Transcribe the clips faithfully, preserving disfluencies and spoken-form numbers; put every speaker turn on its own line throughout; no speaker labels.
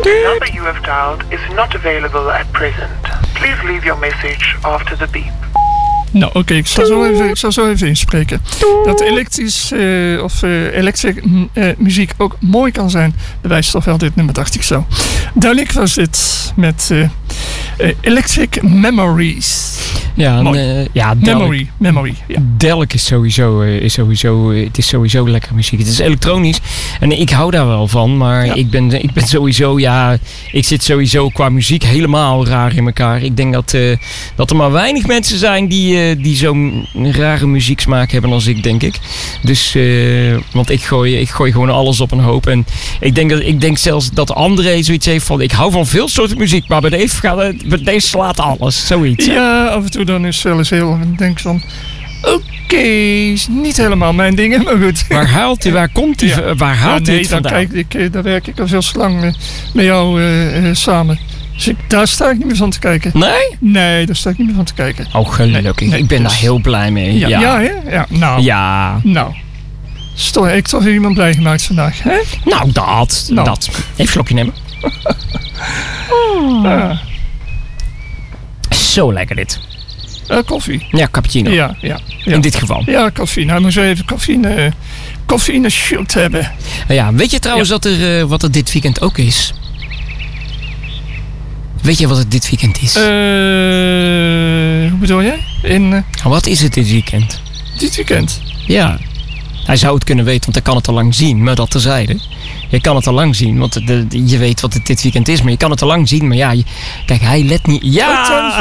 The number you have dialed is not available at present. Please leave your message after the beep.
Nou, oké, okay, ik, ik zal zo even inspreken. Dat elektrisch uh, of uh, electric uh, muziek ook mooi kan zijn, bewijst toch wel dit nummer, dacht ik zo. Duidelijk was dit met uh, uh, Electric Memories.
Ja, uh, ja
Memory, Memory. Ja.
Delk is sowieso, uh, is sowieso, uh, het is sowieso lekker muziek. Het is elektronisch en ik hou daar wel van, maar ja. ik, ben, ik ben sowieso, ja, ik zit sowieso qua muziek helemaal raar in elkaar. Ik denk dat, uh, dat er maar weinig mensen zijn die, uh, die zo'n rare muzieksmaak hebben als ik, denk ik. Dus, uh, want ik gooi, ik gooi gewoon alles op een hoop. En ik denk, dat, ik denk zelfs dat André zoiets heeft van, ik hou van veel soorten muziek, maar bij deze, gaat, bij deze slaat alles, zoiets.
Ja, af en toe dan is wel eens heel, ik denk van, oké, okay, is niet helemaal mijn dingen, maar goed.
Waar haalt hij, waar komt hij, ja. waar haalt hij
nee,
het vandaan?
Kijk, ik, daar werk ik al veel te lang met jou uh, uh, samen. Dus ik, daar sta ik niet meer van te kijken.
Nee?
Nee, daar sta ik niet meer van te kijken.
Oh, gelukkig. Nee, nee, ik ben dus daar heel blij mee.
Ja, ja. ja, hè? Ja, nou.
Ja.
Nou. Toch, ik toch iemand blij gemaakt vandaag, hè?
Nou, dat. Nou. dat. Even een slokje nemen. oh. ja. Zo lekker dit.
Uh, koffie.
Ja, cappuccino.
Ja, ja, ja.
In dit geval.
Ja, koffie. Nou, moet je even koffie in, uh, koffie in een shoot hebben.
Ja, weet je trouwens ja. dat er, uh, wat er dit weekend ook is? Weet je wat het dit weekend is?
Uh, hoe bedoel jij? In, uh,
wat is het dit weekend?
Dit weekend?
Ja. Hij zou het kunnen weten, want hij kan het al lang zien. Maar dat terzijde. Je kan het al lang zien, want de, de, je weet wat het dit weekend is. Maar je kan het al lang zien. Maar ja, je, kijk, hij let niet... Ja!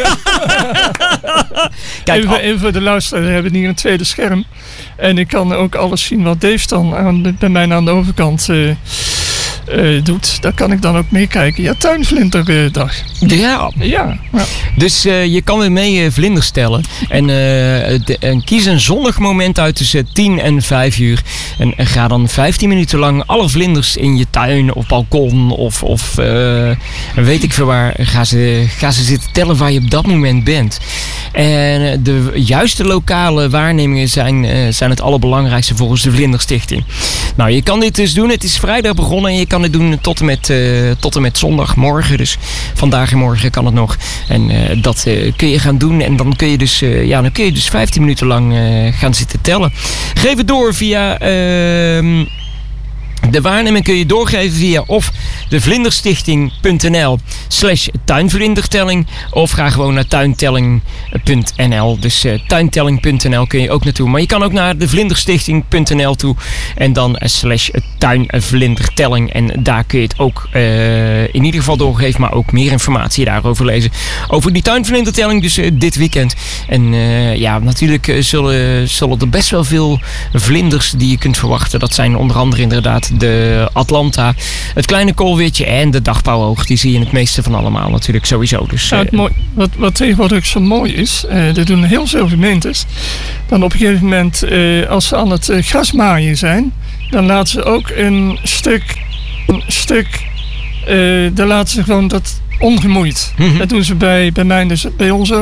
Kijk, even, even voor de luisteraar, we hebben hier een tweede scherm. En ik kan ook alles zien wat Dave dan aan de, bij mij aan de overkant... Uh, Uh, doet, daar kan ik dan ook meekijken. Ja, tuinvlinderdag.
Ja.
ja. ja.
Dus uh, je kan weer mee uh, vlinders tellen. En, uh, de, en kies een zonnig moment uit tussen tien en vijf uur. En, en ga dan vijftien minuten lang alle vlinders in je tuin of balkon of, of uh, weet ik veel waar. Ga ze, ga ze zitten tellen waar je op dat moment bent. En de juiste lokale waarnemingen zijn, uh, zijn het allerbelangrijkste volgens de Vlinderstichting. Nou, je kan dit dus doen. Het is vrijdag begonnen en je kan het doen tot en met, uh, tot en met zondagmorgen. Dus vandaag en morgen kan het nog. En uh, dat uh, kun je gaan doen. En dan kun je dus, uh, ja, dan kun je dus vijftien minuten lang uh, gaan zitten tellen. Geef het door via... Uh, De waarneming kun je doorgeven via of de vlinderstichting.nl slash tuinvlindertelling of ga gewoon naar tuintelling punt n l. Dus uh, tuintelling punt n l kun je ook naartoe. Maar je kan ook naar de vlinderstichting.nl toe en dan uh, slash tuinvlindertelling. En daar kun je het ook uh, in ieder geval doorgeven, maar ook meer informatie daarover lezen. Over die tuinvlindertelling dus uh, dit weekend. En uh, ja, natuurlijk uh, zullen, zullen er best wel veel vlinders die je kunt verwachten. Dat zijn onder andere inderdaad de Atlanta, het kleine koolwitje en de dagpauwoog. Die zie je in het meeste van allemaal natuurlijk sowieso. Dus,
ja, het mooi, wat, wat tegenwoordig zo mooi is, uh, dat doen heel veel gemeentes. Dan op een gegeven moment, uh, als ze aan het uh, grasmaaien zijn, dan laten ze ook een stuk, een stuk, uh, dan laten ze gewoon dat ongemoeid. Mm-hmm. Dat doen ze bij, bij mij, dus bij ons ook.